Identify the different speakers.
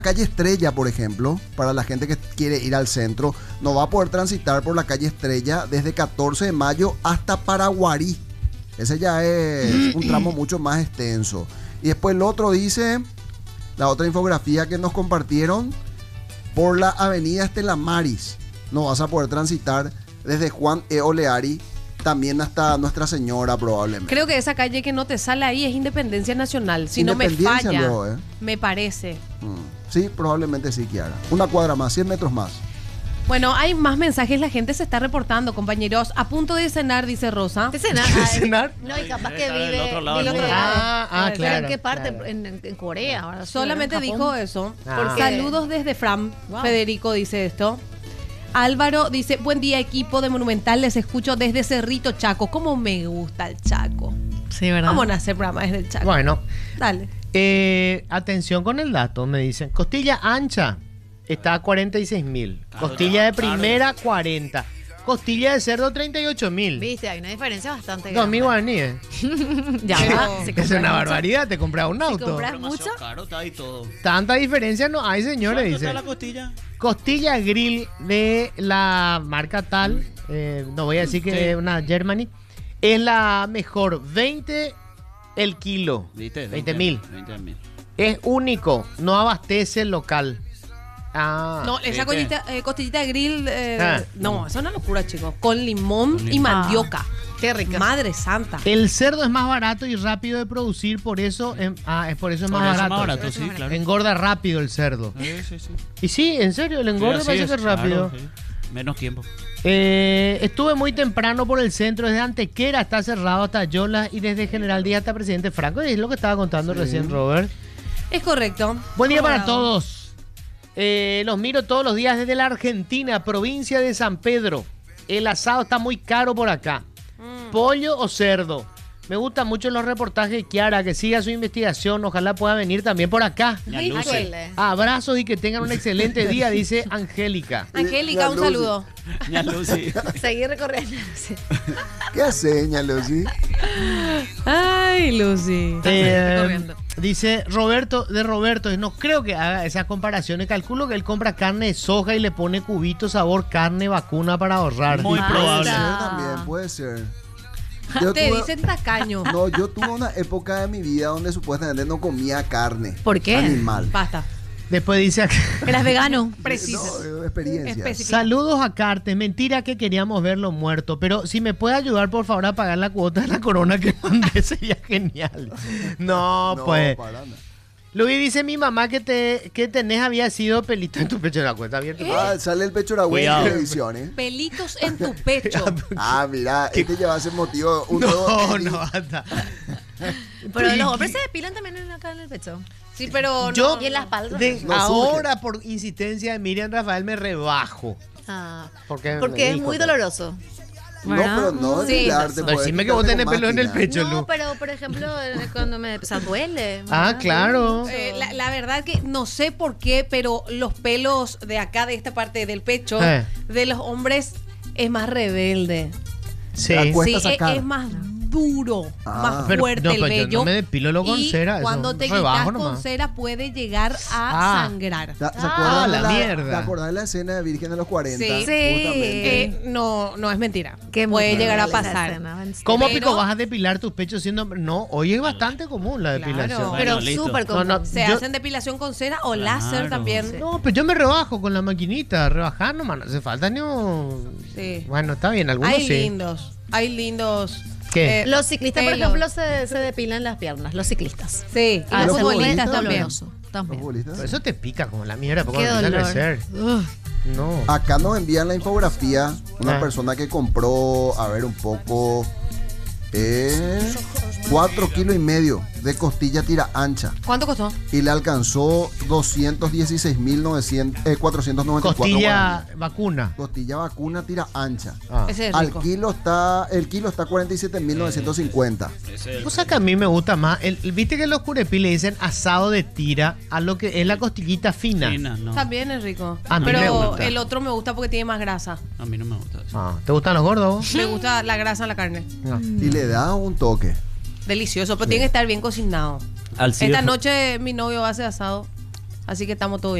Speaker 1: calle Estrella, por ejemplo, para la gente que quiere ir al centro, no va a poder transitar por la calle Estrella desde 14 de mayo hasta Paraguarí. Ese ya es un tramo mucho más extenso. Y después el otro dice, la otra infografía que nos compartieron, por la avenida Estela Maris. No vas a poder transitar desde Juan E. Oleari también hasta Nuestra Señora probablemente.
Speaker 2: Creo que esa calle que no te sale ahí es Independencia Nacional. Si no me
Speaker 1: Independencia
Speaker 2: falla,
Speaker 1: luego,
Speaker 2: me parece.
Speaker 1: Sí, probablemente sí, Kiara. Una cuadra más, 100 metros más.
Speaker 2: Bueno, hay más mensajes, la gente se está reportando, compañeros. A punto de cenar, dice Rosa.
Speaker 3: ¿De cenar?
Speaker 4: ¿De cenar?
Speaker 3: No, y capaz que
Speaker 4: Del
Speaker 3: vive
Speaker 4: otro lado
Speaker 3: del
Speaker 4: del
Speaker 3: otro
Speaker 4: mundo.
Speaker 3: lado.
Speaker 4: Claro.
Speaker 3: ¿Pero en qué parte?
Speaker 4: Claro.
Speaker 3: En Corea. Ahora sí,
Speaker 2: Solamente
Speaker 3: en Japón.
Speaker 2: dijo eso.
Speaker 4: Ah.
Speaker 2: Saludos desde Fram.
Speaker 3: Wow.
Speaker 2: Federico dice esto. Álvaro dice, buen día equipo de Monumental, les escucho desde Cerrito, Chaco. ¿Cómo me gusta el Chaco?
Speaker 3: Sí, ¿verdad?
Speaker 2: Vamos a hacer programa desde el Chaco.
Speaker 4: Bueno,
Speaker 2: Dale.
Speaker 4: atención con el dato, me dicen. Costilla ancha está a 46.000.
Speaker 5: Claro,
Speaker 4: Costilla de
Speaker 5: claro.
Speaker 4: primera, 40. Costilla de cerdo, 38.000.
Speaker 3: Viste, hay una diferencia bastante
Speaker 4: 2.000
Speaker 3: grande.
Speaker 4: guaraníes.
Speaker 3: Ya
Speaker 2: Pero-
Speaker 3: va.
Speaker 4: Es
Speaker 3: Se compra
Speaker 4: una
Speaker 3: mucho.
Speaker 4: barbaridad, te compras un auto.
Speaker 3: compras-
Speaker 5: Demasiado
Speaker 3: mucho?
Speaker 5: caro, está ahí todo.
Speaker 4: Tanta diferencia no hay, señores,
Speaker 5: ¿Cuánto
Speaker 4: dice.
Speaker 5: está la costilla?
Speaker 4: Costilla grill de la marca tal, no voy a decir que
Speaker 5: Sí.
Speaker 4: es una Germany, es la mejor, 20 el kilo,
Speaker 5: ¿Viste?
Speaker 4: 20.000.
Speaker 5: 20.000.
Speaker 4: Es único, no abastece el local. Ah,
Speaker 2: No, esa
Speaker 5: ¿viste?
Speaker 2: costillita de grill,
Speaker 4: Ah.
Speaker 2: no, eso es una locura, chicos. Con limón
Speaker 5: Con
Speaker 2: y
Speaker 5: limón.
Speaker 2: mandioca.
Speaker 3: Qué rica.
Speaker 2: Madre santa.
Speaker 4: el cerdo es más barato y rápido de producir, por eso es por eso es
Speaker 5: Por
Speaker 4: más
Speaker 5: eso
Speaker 4: barato.
Speaker 5: más barato,
Speaker 3: Por
Speaker 5: sí,
Speaker 3: eso más
Speaker 5: claro.
Speaker 4: Engorda rápido el cerdo.
Speaker 5: Sí, sí.
Speaker 4: Y sí, en serio, el engorde
Speaker 5: Sí,
Speaker 4: parece
Speaker 5: así
Speaker 4: que es rápido.
Speaker 5: claro, sí. Menos tiempo.
Speaker 4: Estuve muy temprano por el centro, desde Antequera está cerrado hasta Yola y desde General Díaz hasta Presidente Franco. Y es lo que estaba contando recién Robert.
Speaker 2: Es correcto.
Speaker 4: Buen día para
Speaker 2: Colorado.
Speaker 4: todos. Los miro todos los días desde la Argentina, provincia de San Pedro. El asado está muy caro por acá. ¿Pollo o cerdo? Me gustan mucho los reportajes de Kiara, que siga su investigación. Ojalá pueda venir también por acá.
Speaker 5: Ña Lucy.
Speaker 3: Híjole.
Speaker 4: Abrazos y que tengan un excelente día, dice Angélica.
Speaker 2: Angélica, un
Speaker 1: Lucy.
Speaker 2: saludo.
Speaker 5: Ña Lucy.
Speaker 3: Seguir recorriendo. Sí.
Speaker 1: ¿Qué seña, Lucy?
Speaker 2: Ay, Lucy.
Speaker 3: corriendo.
Speaker 4: Dice Roberto, no creo que haga esas comparaciones. Calculo que él compra carne de soja y le pone cubito sabor carne vacuna para ahorrar.
Speaker 5: Muy
Speaker 3: Basta.
Speaker 5: probable.
Speaker 1: Puede ser también, puede ser. Yo
Speaker 2: Te
Speaker 1: tuve-
Speaker 2: dicen tacaño.
Speaker 1: No, yo tuve una época de mi vida donde supuestamente no comía carne.
Speaker 3: ¿Por qué?
Speaker 1: Animal.
Speaker 2: Basta.
Speaker 4: Después dice acá,
Speaker 3: ¿Eras vegano?
Speaker 2: Preciso.
Speaker 1: No, experiencia.
Speaker 2: Específico.
Speaker 4: saludos a Cartes. Mentira que queríamos verlo muerto, pero si me puede ayudar por favor a pagar la cuota de la corona que mandé sería genial. No,
Speaker 1: No,
Speaker 4: pues.
Speaker 1: para nada.
Speaker 4: Luis dice mi mamá que tenés había sido pelito en tu pecho de la cuenta abierta.
Speaker 1: Ah, sale el pecho Aragüey en
Speaker 5: Cuidado.
Speaker 1: televisión, ¿eh?
Speaker 2: Pelitos en tu pecho.
Speaker 1: Ah, mira, este lleva ese motivo.
Speaker 4: No, basta.
Speaker 3: Pero los hombres se depilan también acá en el pecho.
Speaker 2: Sí, pero
Speaker 4: Yo
Speaker 2: no.
Speaker 3: Y en la espalda.
Speaker 1: No
Speaker 4: ahora, por insistencia de Miriam Rafael, me rebajo.
Speaker 3: Ah,
Speaker 4: Porque
Speaker 3: porque es
Speaker 4: dijo,
Speaker 3: muy
Speaker 4: ¿no?
Speaker 3: doloroso.
Speaker 1: No, pero no
Speaker 2: Sí.
Speaker 1: depilarte.
Speaker 4: No,
Speaker 1: puedes
Speaker 4: decime que vos
Speaker 1: pintarte
Speaker 4: tenés
Speaker 1: con
Speaker 4: pelo en el
Speaker 1: máquina.
Speaker 4: pecho,
Speaker 3: No,
Speaker 4: Lu.
Speaker 3: pero por ejemplo, cuando o sea, duele.
Speaker 4: Ah,
Speaker 3: ¿verdad?
Speaker 4: claro.
Speaker 2: La verdad que no sé por qué, pero los pelos de acá, de esta parte del pecho, de los hombres, es más rebelde.
Speaker 4: Sí.
Speaker 1: La cuesta
Speaker 2: Sí,
Speaker 1: sacar.
Speaker 2: es más duro,
Speaker 1: Ah.
Speaker 2: más
Speaker 4: Pero-
Speaker 2: fuerte
Speaker 4: no,
Speaker 2: el
Speaker 4: pero yo
Speaker 2: vello.
Speaker 4: no me depilo con
Speaker 2: y
Speaker 4: cera, eso,
Speaker 2: cuando te
Speaker 4: rebajo
Speaker 2: quitas con
Speaker 4: nomás.
Speaker 2: cera puede llegar a
Speaker 4: Ah.
Speaker 2: sangrar.
Speaker 1: ¿Se acuerdan
Speaker 4: la
Speaker 1: de
Speaker 4: mierda.
Speaker 1: ¿Te acordás de la escena de Virgen de los 40?
Speaker 2: Sí.
Speaker 1: Justamente.
Speaker 2: No, no es mentira.
Speaker 3: Qué
Speaker 2: puede
Speaker 3: mujer
Speaker 2: llegar a
Speaker 3: esa
Speaker 2: pasar.
Speaker 3: escena, en serio.
Speaker 4: ¿Cómo
Speaker 2: Pero-
Speaker 4: pico vas a depilar tus pechos siendo hombre? No, hoy es bastante común la
Speaker 2: Claro.
Speaker 4: depilación.
Speaker 3: Pero
Speaker 5: Bueno, listo.
Speaker 3: súper común.
Speaker 4: No, no.
Speaker 2: Se
Speaker 4: Yo-
Speaker 2: hacen depilación con cera o
Speaker 5: Claro.
Speaker 2: láser también.
Speaker 4: No, pero yo me rebajo con la maquinita, rebajar nomás, no hace falta ni un...
Speaker 2: Sí.
Speaker 4: Bueno, está bien, algunos
Speaker 2: Hay
Speaker 4: sí.
Speaker 2: lindos, hay lindos.
Speaker 4: ¿Qué?
Speaker 3: Los ciclistas, por
Speaker 2: pelos.
Speaker 3: ejemplo, se depilan las piernas. Los ciclistas.
Speaker 2: Sí, y
Speaker 3: Ah,
Speaker 2: los
Speaker 1: los
Speaker 2: futbolistas
Speaker 1: futbolistas
Speaker 2: también.
Speaker 3: doloroso.
Speaker 1: ¿Los
Speaker 3: También.
Speaker 1: futbolistas?
Speaker 4: Pero eso te pica como la mierda, porque
Speaker 3: Qué
Speaker 4: cuando empieza a
Speaker 3: dolor.
Speaker 4: crecer. No.
Speaker 1: Acá nos envían la infografía una
Speaker 4: Ah.
Speaker 1: persona que compró, a ver un poco, 4,5 kilos de costilla tira ancha
Speaker 2: ¿Cuánto costó?
Speaker 1: y le alcanzó 494
Speaker 4: Costilla
Speaker 1: guaraníes.
Speaker 4: vacuna.
Speaker 1: Costilla vacuna tira ancha.
Speaker 4: Ah.
Speaker 2: Ese es
Speaker 1: El
Speaker 2: rico.
Speaker 1: kilo está 47.950.
Speaker 4: O sea que a mí me gusta más. Viste que los curepí le dicen asado de tira a lo que es la costillita fina.
Speaker 5: Fina, no.
Speaker 2: También es rico.
Speaker 4: A mí me
Speaker 2: Pero
Speaker 4: gusta.
Speaker 2: el otro me gusta porque tiene más grasa.
Speaker 5: A mí no me gusta eso.
Speaker 4: Ah, ¿te gustan los gordos vos?
Speaker 2: Me gusta la grasa en la carne.
Speaker 4: No.
Speaker 1: Y le da un toque.
Speaker 2: Delicioso, pero tiene que estar bien cocinado.
Speaker 5: Al
Speaker 2: Esta
Speaker 5: cierre.
Speaker 2: noche mi novio va a hacer asado. Así que estamos todos bien.